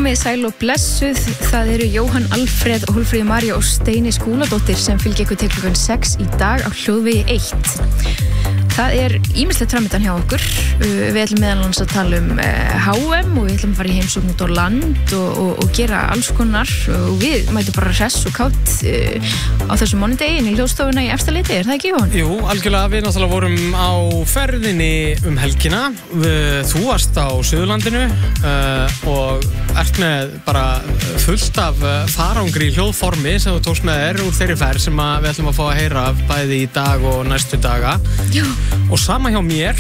Komið sæl og blessuð, það eru Jóhann Alfreð, Hólmfríður María og Steini Skúladóttir sem fylgja ykkur til klukkan 6 í dag á Hljóðvegi 1. Það ýmislegt framöndan hjá okkur, við ætlum meðal annars að tala HM og við ætlum að fara í heimsókn út á land og gera alls konar og við mætum bara hress og kátt á þessum mánudegi í hljóðstofuna í Efstaleiti, það ekki Jóhann? Jú, algjörlega, við náttúrulega vorum á ferðinni helgina, þú varst á Suðurlandinu og ert með bara fullt af farangri í hljóðformi sem þú tókst með þér úr þeirri ferð sem við ætlum að fá að heyra af bæði í dag og næstu daga. Já. Og sama hjá mér,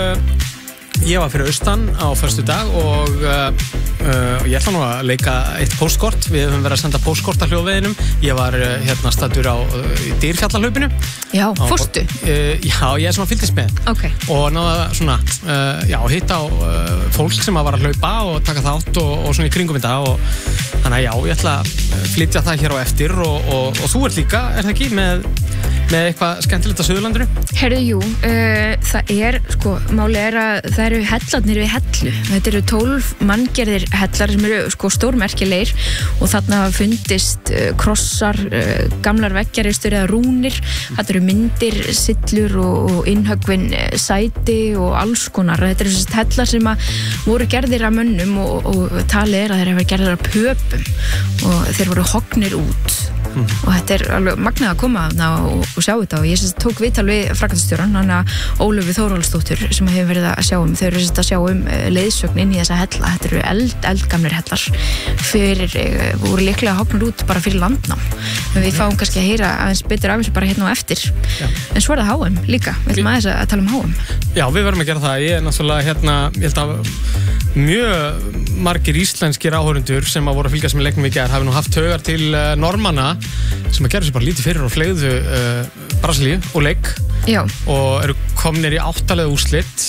ég var fyrir austan á föstudag og ég ætla nú að leika eitt póstkort. Við höfum verið að senda póstkort að hljóðveginum. Ég var hérna staddur á Dýrfjallahlaupinu. Já, fórstu? Já, ég svona fylgdist með. Okay. Og náða svona, hitta á fólk sem var að hlaupa og taka þátt og svona í kringum þetta og þannig að já, ég ætla að flytja það hér á eftir og þú ert líka, er það ekki, með eitthvað skemmtilegt á Suðurlandinu? Herðu, jú, það sko, máli að það eru hellarnir við hellu. Þetta eru 12 manngerðir hellar sem eru sko stórmerkilegir og þarna hafa fundist krossar, gamlar veggjaristur eða rúnir. Þetta eru myndir, syllur og innhöggvin sæti og alls konar. Þetta eru þessi hellar sem voru gerðir af mönnum og talið að þeir hafa gerðir af pöpum og þeir voru hognir út. Og þetta alveg magnað að koma og sjá þetta og ég tók viðtal við framkvæmdastjórann, hana Ólöfu Þórólfsdóttur sem hefur verið að sjá þau eru að sjá leiðsögn inn í þessa hella. Þetta eru eldgamlir hellar voru líklega hognir út bara fyrir landnám. Við fáum kannski að heyra aðeins betur af þessu bara hérna á eftir. Já. En svo það HM líka, við ætlum aðeins að tala HM. Já, við verðum að gera það. Ég náttúrulega hérna, ég held að mjög margir íslenskir áhorfendur sem voru að fylgjast með leiknum í gær hafi nú haft taugar til normanna sem að gera sér bara lítið fyrir og fleygðu Brasilíu og leik. Já. Og eru komnir í 8 liða úrslit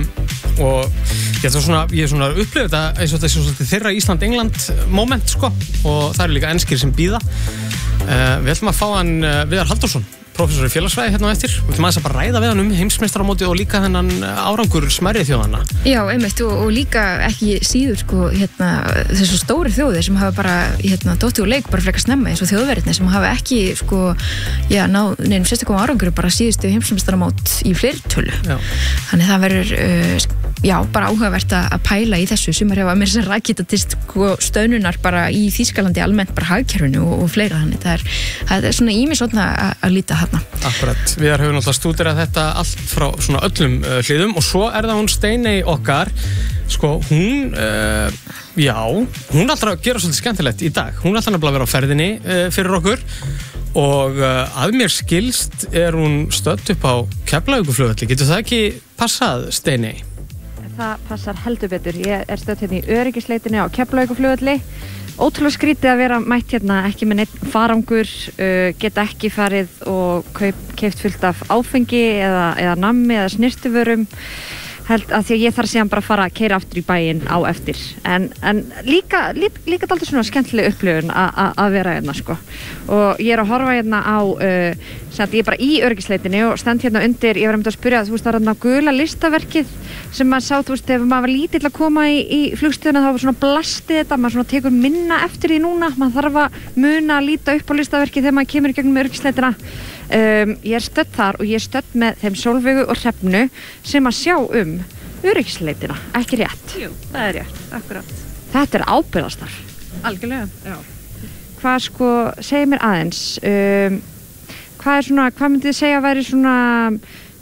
og ég er svona að upplifa þetta eins og þessi svona þeirra Ísland-England moment sko og það eru líka enskir sem bíða. Við ætlum að fá hann Viðar Halldórsson, prófessor í félagsfræði hérna á eftir. Við ætlum aðeins að bara ræða við hann heimsmeistaramótið og líka þennan árangur smærri þjóðanna. Já, einmitt og líka ekki síður sko þessu stóri þjóðir sem hafa bara dottið úr leik bara frekar snemma eins og þjóðverðirnir sem hafa ekki sko náð neinum sérstökum árangur bara síðustu heimsmeistaramót í fleirtölu. Þannig það verður bara áhugavert að pæla í þessu sem hefa mér sem rakita til sko stöðnunar bara í Þýskalandi almennt bara hagkerfinu og fleira þannig það er svona ýmislegt að líta þarna. Akkurat, við höfum náttúrulega stúderað þetta allt frá svona öllum hliðum og svo það hún Steiney okkar sko hún alltaf að gera svolítið skemmtilegt í dag. Hún alltaf að vera á ferðinni fyrir okkur og að mér skilst hún stödd upp á Keflavíkurflugvelli. Getur það ekki passað, Steiney? Það passar heldur betur. Ég stödd hérna í öryggisleitinni á Keflavíkurflugvelli. Ótrúlega skrítið að vera mætt hérna ekki með neitt farangur, geta ekki farið og keypt fullt af áfengi eða nammi eða snyrtivörum. Held að því að ég þarf síðan bara að fara að keyra aftur í bæinn á eftir en líka dálítið svona skemmtileg upplifun að vera hérna sko og ég að horfa hérna á ég bara í öryggisleitinni og stend hérna undir, ég var að spyrja þú veist það hérna gula listaverkið sem maður sá, þú veist, ef maður var lítill að koma í flugstöðuna þá var svona blastið þetta, maður svona tekur minna eftir því núna, maður þarf að muna að líta upp á listaverkið þegar maður kemur í gegnum öryggisleitina. Ég stödd þar og ég stödd með þeim Sólveigu og Hrefnu sem að sjá öryggisleitina, ekki rétt? Jú, það rétt, akkurat. Þetta ábyrgðarstarf. Algjörlega, já. Hvað sko, segir mér aðeins, hvað myndið þið segja að væri svona,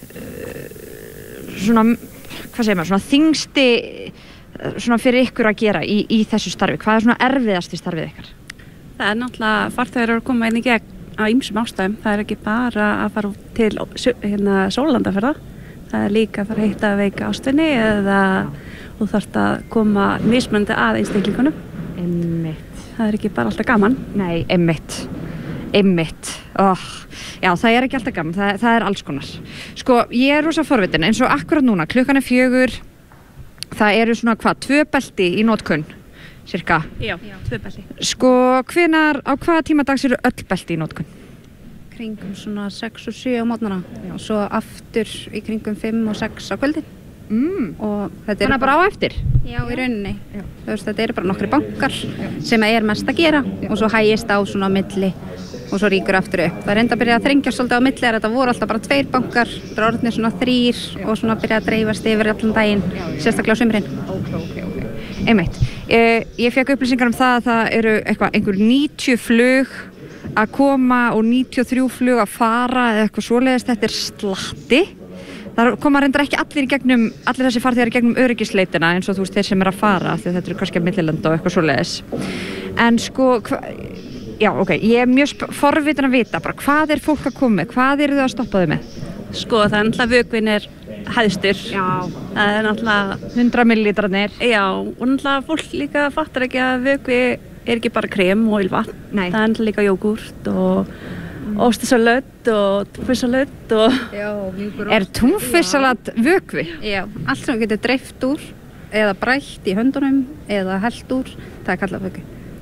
hvað segir maður, svona þyngsti svona fyrir ykkur að gera í þessu starfi? Hvað er svona erfiðast í starfið ykkar? Það náttúrulega farþegar eru að koma inn í gegn á ýmsum ástæðum. Það ekki bara að fara til sólarlandaferða. Það líka að fara að hitta veika ástvini eða þú þarft að koma mismunandi að einstaklingunum. Einmitt. Það ekki bara alltaf gaman. Nei, einmitt. Já, það ekki alltaf gaman. Það alls konar. Sko, ég rosa forvitin eins og akkurat núna, klukkan 4. Það eru svona 2 belti í notkun. Cirka? Já, 2 belti. Sko, á hvaða tíma dags eru öll belti í notkun? Kringum svona 6 og 7 á morgnana og svo aftur í kringum 5 og 6 á kvöldin. og þetta Þannig bara á eftir? Já, í rauninni. Þú veist, þetta eru bara nokkri bankar sem mest að gera og svo hægist á svona á milli og svo ríkur aftur upp. Það enda að byrja að þrengjast svolítið á milli, þetta voru alltaf bara 2 bankar, það er orðnir svona 3 og svona byrja að dreifast yfir allan daginn, sérstaklega á sumrin. Ok. Einmitt. Ég fekk upplýsingar það að það eru einhver 90 flug að koma og 93 flug að fara eða eitthvað svoleiðist, þetta slatti. Það koma reyndar ekki allir þessi farþegar í gegnum öryggisleitina eins og þú veist þeir sem að fara, því þetta eru kannski að millilanda og eitthvað svoleiðis. En sko, já, ok, ég mjög forvitin að vita bara hvað fólk að koma með, hvað þau að stoppa þau með? Sko, það náttúrulega vökvin hæðstur. Já. Það náttúrulega 100 millilitrarnir. Já, og náttúrulega fólk líka fattar ekki að vökvi ekki bara krem og ylvatn. Nei. Það náttúrulega líka jógúrt og ostasalat og túnfisksalat og... Já, mjúkur ost. Túnfisksalat vökvi? Já, allt sem getur dreift úr eða brætt í höndunum eða hellt úr, það kallað vökvi.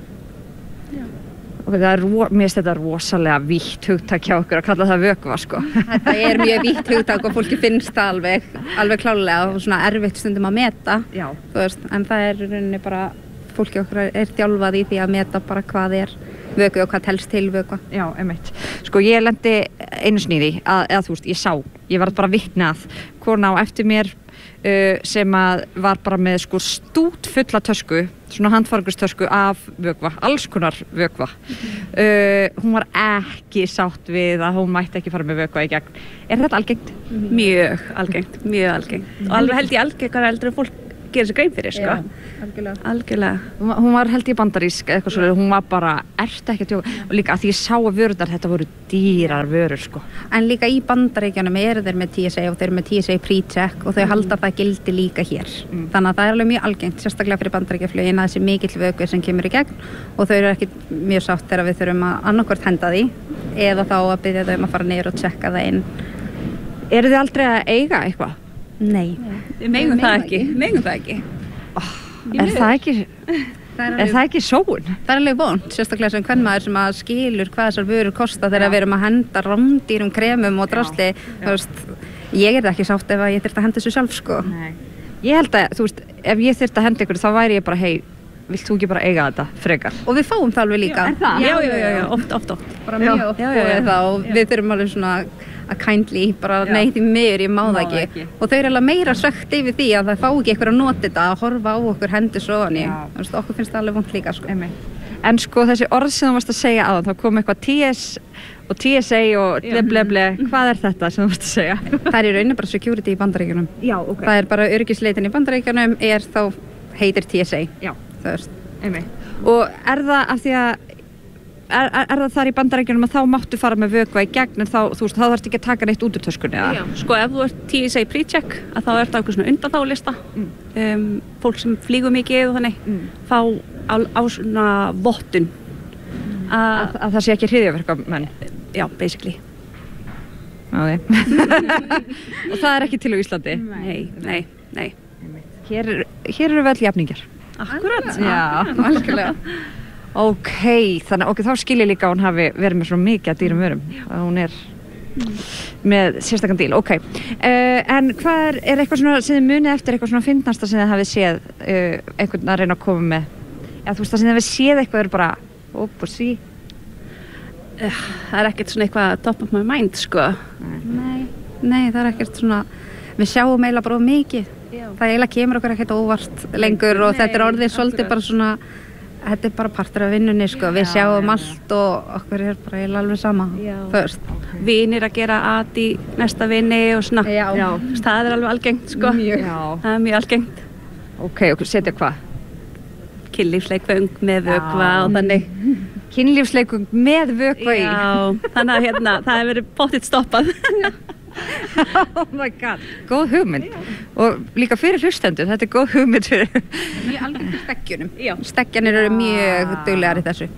Okay, mér finnst þetta rosalega vítt hugtak hjá okkur að kalla það vökva, sko. Þetta mjög vítt hugtak og fólki finnst það alveg klálega og svona erfitt stundum að meta. Já. Þú veist, en það í rauninni bara, fólki okkur þjálfað í því að meta bara hvað vökvi og hvað telst til vökva. Já, einmitt. Sko, ég lendi einu sinni í því, eða þú veist, ég var bara vitni að kona á eftir mér sem að var bara með sko stút fulla tösku, svona handfargustösku af vökva, alls konar vökva. Hún var ekki sátt við að hún mætti ekki fara með vökva í gegn. Þetta algengt? Mjög algengt. Og alveg held ég algengar heldur en fólk gerir sér grein fyrir, sko. Já, algjörlega. Hún var held ég bandarísk eitthvað svolítið, hún var bara, ertu ekki að tjóka? Og líka að því ég sá að vörurnar, þetta voru dýrar vörur, sko. En líka í Bandaríkjunum þeir með TSA og þeir eru með TSA pre-check og þau halda það gildi líka hér. Þannig að það alveg mjög algengt, sérstaklega fyrir Bandaríkjaflugin að þessi mikill vökvi sem kemur í gegn og þau eru ekki mjög sátt þegar við þurfum að annarkvort henda því eða þá að biðja þau að fara niður og checka það inn. Eru þið aldrei að eiga eitthvað? Nei. Við megum það ekki. Er það ekki sóun? Það er alveg vont, sérstaklega sem kvenmaður sem að skilur hvað þessar vörur kosta þegar við erum að henda rándýrum kremum og drasli. Ég ekki sátt ef ég þyrfti að henda þessu sjálf, sko. Nei. Ég held að, þú veist, ef ég þyrfti að henda ykkur þá væri ég bara, hei, vilt þú ekki bara eiga þetta frekar? Og við fáum það alveg líka. Er það? Já, oft. Bara mjög oft það og við þurfum alveg svona að kindly, bara nei því meður, ég má það ekki. Og þau eru alveg meira svegt yfir því að það fá ekki eitthvað að nota þetta, að horfa á okkur hendur svo hann í. Okkur finnst það alveg vont líka, sko. En sko þessi orð sem þú varst að segja áðan, þá kom eitthvað TS og TSA og bleble, hvað þetta sem þú varst að segja? Það í rauninni bara security í Bandaríkjunum. Já, ok. Það bara öryggisleitin í Bandaríkjunum þá heitir TSA. Já, þú veist. Og það af því að Er það þar í Bandaríkjunum að þá máttu fara með vökva í gegn en þá þarfst ekki að taka neitt út úr töskunni, eða? Já, sko ef þú ert TSA pre-check að þá er það eitthvað svona undanþágulista. Fólk sem flýgur mikið og þannig fá á svona vottun. Að það sé ekki hryðjuverkamenn? Já, basically. Og það er ekki til á Íslandi? Nei. Hér eru vel jafningjar. Akkurat. Já, algjörlega. Ok, þá skil ég líka að hún hafi verið með svo mikið að dýrum vörum að hún með sérstakann díl, ok. En hvað er eitthvað svona sem þið munið eftir, eitthvað svona fyndnasta sem þið hafið séð einhvern að reyna að koma með? Eða þú veist það sem þið hafið séð eitthvað er bara, það er ekkert svona eitthvað top of my mind, sko. Nei, það er ekkert svona, við sjáum eiginlega bara mikið. Það eiginlega kemur okkur ekkert óvart lengur og þetta er orðið svolítið bara svona. Þetta er bara partur af vinnunni, sko. Við sjáum allt og okkur bara alveg sama. Vinir að gera at í næsta vini og svona. Já. Það er alveg algengt, sko. Það er mjög algengt. Ok, setja hvað? Kynlífsleikföng með vökva og þannig. Kynlífsleikföng með vökva í? Já, þannig að það hefur verið pottitt stoppað. Oh my god, góð hugmynd og líka fyrir hlustendur, þetta er góð hugmynd fyrir mjög algengt í steggjunum. Steggjanir eru mjög duglegar í þessu.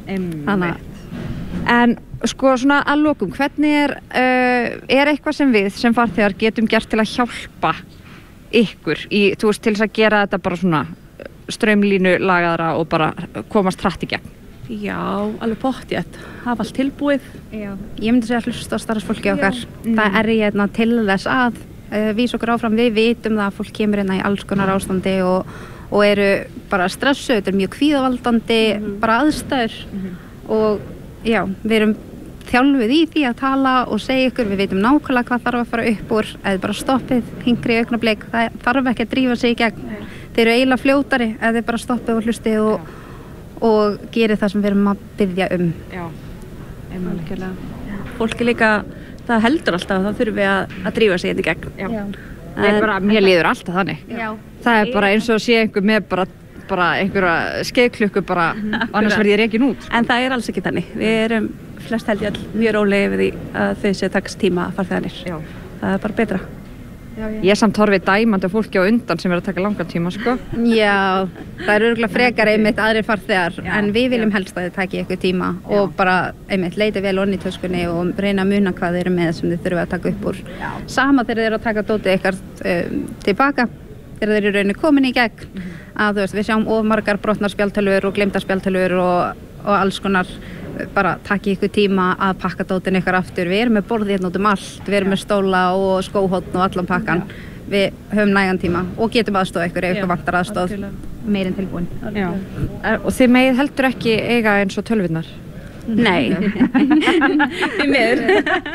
En sko svona að lokum, hvernig er eitthvað sem við sem farþegar getum gert til að hjálpa ykkur þú veist, til þess að gera þetta bara svona straumlínu lagaðra og bara komast hratt í gegn? Já, alveg pottþétt. Hafa allt tilbúið. Já. Ég myndi segja að hlusta á starfsfólki okkar. Það ég til þess að vísa okkur áfram, við vitum það að fólk kemur inn í alls konar ástandi og eru bara stressuð, þetta er mjög kvíðavaldandi bara aðstæður og já, við erum þjálfuð í því að tala og segja ykkur, við veitum nákvæmlega hvað þarf að fara upp úr, eða bara stoppið, hingri augnablik, það þarf ekki að drífa sig í gegn, þeir eru eiginlega fljótari eða þeir bara stoppið og hlusti og gerir það sem við erum að biðja Já, algjörlega. Fólki líka, það heldur alltaf að það þurfi að drífa sig í gegn. Já. Mér líður alltaf þannig. Já. Það er bara eins og að sé einhver með bara einhverja skeiðklukku bara, annars verð ég rekin út. En það er alls ekki þannig. Við erum flest held ég all mjög rólegir við því að þau séu takast tíma farþegarnir. Já. Það er bara betra. Ég samt horfið dæmandi fólki á undan sem er að taka langan tíma, sko. Já, það eru örugglega frekar einmitt aðrir farþegar, en við viljum helst að þið taki ykkur tíma og bara einmitt leita vel onni í töskunni og reyna að muna hvað þeir eru með sem þið þurfum að taka upp úr. Sama þegar þeir eru að taka dótið ykkar tilbaka, þegar þeir eru rauninni komin í gegn, að þú veist, við sjáum of margar brotnar spjaldtölvur og gleymdar spjaldtölvur og alls konar, bara takki ykkur tíma að pakka dótin ykkar aftur. Við erum með borðið hérna út allt, við erum með stóla og skóhóttn og allan pakkan. Við höfum nægan tíma og getum aðstofa ykkur ef ykkur vantar aðstof, meirinn tilbúin. Já. Og þið megið heldur ekki eiga eins og tölvurnar? Nei, því miður.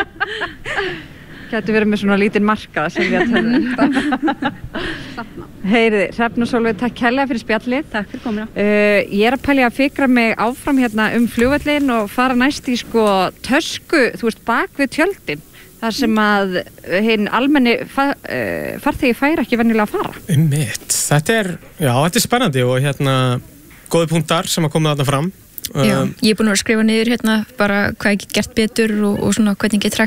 Gæti verið með svona lítinn markað að selja tölvur. Heyriði, Hrefna og Sólveig, takk kærlega fyrir spjallið. Takk fyrir komuna. Ég er að pælja að fikra mig áfram hérna flugvöllin og fara næst í tösku, þú veist, bak við tjöldin. Þar sem að hinn almenni farþegi fær ekki venjulega að fara. Þetta er spennandi og góði punktar sem að koma þarna fram. Já, ég er búin að skrifa niður bara hvað ég get gert betur og svona hvernig ég get